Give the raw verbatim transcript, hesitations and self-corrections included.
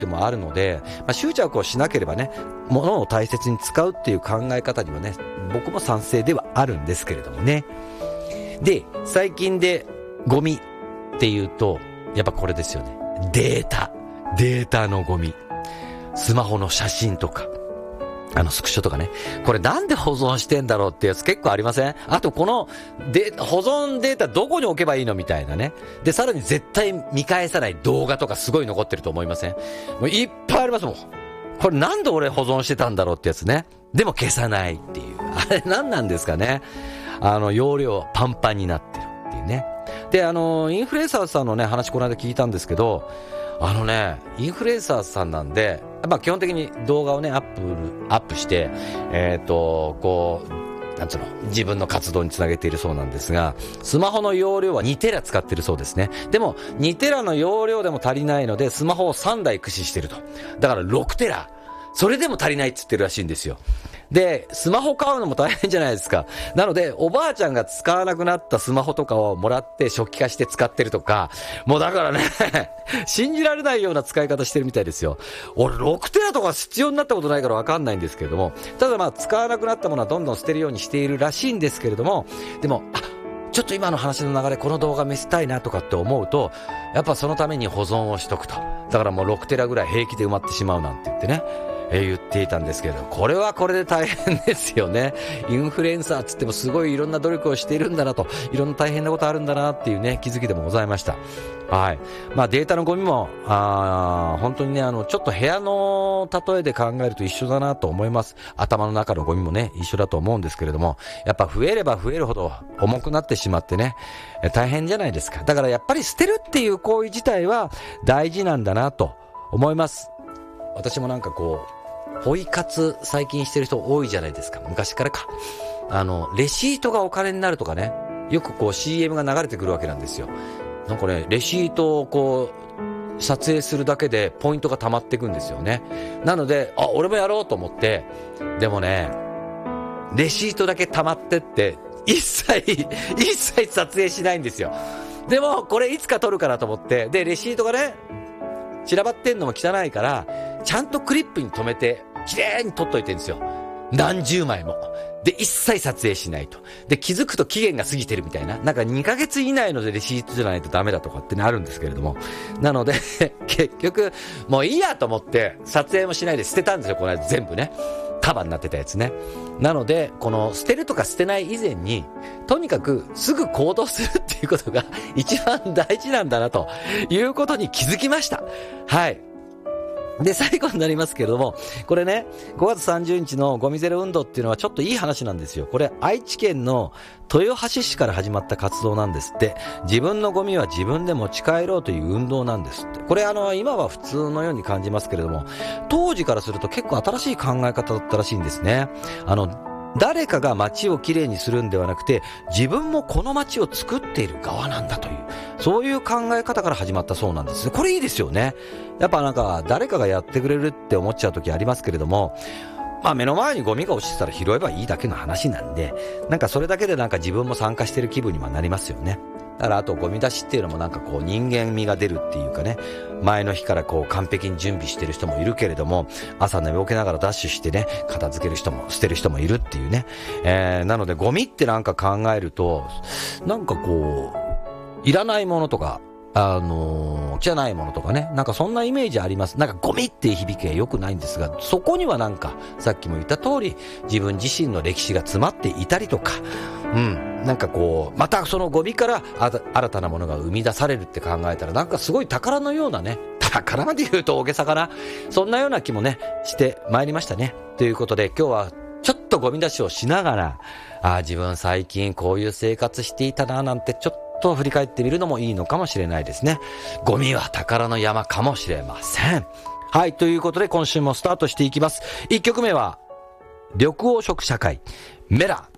でもあるので、まあ、執着をしなければね、物を大切に使うっていう考え方にはね、僕も賛成ではあるんですけれどもね。で、最近でゴミっていうと、やっぱこれですよね。データ。データのゴミ。スマホの写真とか。あのスクショとかね、これなんで保存してんだろうってやつ結構ありません？あとこので保存データどこに置けばいいのみたいなね。でさらに絶対見返さない動画とかすごい残ってると思いません？もういっぱいありますもん。これなんで俺保存してたんだろうってやつね。でも消さないっていう、あれ何なんですかね。あの容量パンパンになってるっていうね。であのインフルエンサーさんのね話この間聞いたんですけど、あのねインフルエンサーさんなんで、まあ基本的に動画をねアップアップしてえっとこうなんつうの自分の活動につなげているそうなんですが、スマホの容量はにテラ使ってるそうですね。でもにテラの容量でも足りないのでスマホをさんだい駆使してると。だからろくテラ、それでも足りないって言ってるらしいんですよ。でスマホ買うのも大変じゃないですか。なのでおばあちゃんが使わなくなったスマホとかをもらって初期化して使ってるとか、もうだからね信じられないような使い方してるみたいですよ。俺ろくテラとか必要になったことないから分かんないんですけれども、ただまあ使わなくなったものはどんどん捨てるようにしているらしいんですけれども、でもあちょっと今の話の流れこの動画見せたいなとかって思うと、やっぱそのために保存をしとくと。だからもうろくテラぐらい平気で埋まってしまうなんて言ってね、えー、言っていたんですけれど、これはこれで大変ですよね。インフルエンサーつってもすごいいろんな努力をしているんだなと、いろんな大変なことあるんだなっていうね気づきでもございました。はい。まあデータのゴミもあ本当にねあのちょっと部屋の例えで考えると一緒だなと思います。頭の中のゴミもね一緒だと思うんですけれども、やっぱ増えれば増えるほど重くなってしまってね大変じゃないですか。だからやっぱり捨てるっていう行為自体は大事なんだなと思います。私もなんかこうポイ活最近してる人多いじゃないですか。昔からか。あのレシートがお金になるとかね、よくこう シーエム が流れてくるわけなんですよ。なんかねレシートをこう撮影するだけでポイントが溜まっていくんですよね。なのであ俺もやろうと思って、でもねレシートだけ溜まってって一切一切撮影しないんですよ。でもこれいつか撮るかなと思って、でレシートがね散らばってんのも汚いからちゃんとクリップに留めて綺麗に撮っといてるんですよ。何十枚も。で一切撮影しないと。で気づくと期限が過ぎてるみたいな、なんかにかげつ以内のレシートじゃないとダメだとかってねあるんですけれども、なので結局もういいやと思って撮影もしないで捨てたんですよ。この間全部ねカバーになってたやつね。なのでこの捨てるとか捨てない以前にとにかくすぐ行動するっていうことが一番大事なんだなということに気づきました。はい。で最後になりますけれども、これねごがつさんじゅうにちのゴミゼロ運動っていうのはちょっといい話なんですよ。これ愛知県の豊橋市から始まった活動なんですって。自分のゴミは自分で持ち帰ろうという運動なんですって。これあの今は普通のように感じますけれども、当時からすると結構新しい考え方だったらしいんですね。あの誰かが街をきれいにするんではなくて、自分もこの街を作っている側なんだという、そういう考え方から始まったそうなんですね。これいいですよね。やっぱなんか誰かがやってくれるって思っちゃう時ありますけれども、まあ目の前にゴミが落ちてたら拾えばいいだけの話なんで、なんかそれだけでなんか自分も参加してる気分にはなりますよね。だからあとゴミ出しっていうのもなんかこう人間味が出るっていうかね、前の日からこう完璧に準備してる人もいるけれども、朝寝ぼけながらダッシュしてね片付ける人も捨てる人もいるっていうね、えー、なのでゴミってなんか考えるとなんかこういらないものとかあのー、汚いものとかね、なんかそんなイメージあります。なんかゴミっていう響きは良くないんですが、そこにはなんかさっきも言った通り自分自身の歴史が詰まっていたりとか、うん、なんかこうまたそのゴミから新たなものが生み出されるって考えたら、なんかすごい宝のようなね、宝まで言うと大げさかな、そんなような気もねしてまいりましたね。ということで今日はちょっとゴミ出しをしながら、あ自分最近こういう生活していたななんてちょっとと振り返ってみるのもいいのかもしれないですね。ゴミは宝の山かもしれません。はい、ということで今週もスタートしていきます。いっきょくめは緑黄色社会メラ